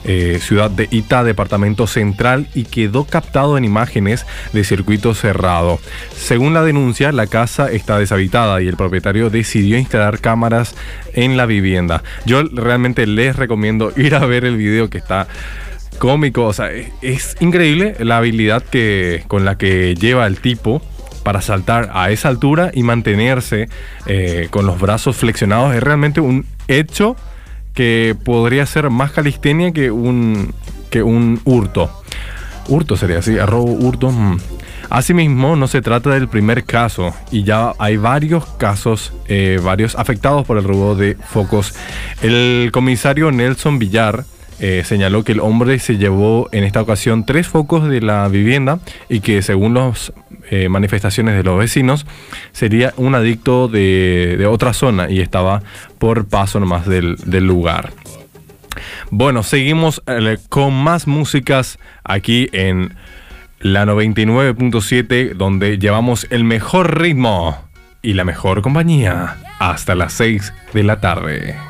ciudad de Itá, departamento central, y quedó captado en imágenes de circuito cerrado. Según la denuncia, la casa está deshabitada y el propietario decidió instalar cámaras en la vivienda. Yo realmente les recomiendo ir a ver el video, que está cómico. O sea, es increíble la habilidad con la que lleva el tipo para saltar a esa altura y mantenerse con los brazos flexionados. Es realmente un hecho que podría ser más calistenia que un hurto. Hurto sería así, robo, hurto. Asimismo, no se trata del primer caso, y ya hay varios casos, varios afectados por el robo de focos. El comisario Nelson Villar señaló que el hombre se llevó en esta ocasión 3 focos de la vivienda y que, según las manifestaciones de los vecinos, sería un adicto de otra zona y estaba por paso nomás del lugar. Bueno, seguimos con más músicas aquí en la 99.7, donde llevamos el mejor ritmo y la mejor compañía hasta las 6 de la tarde.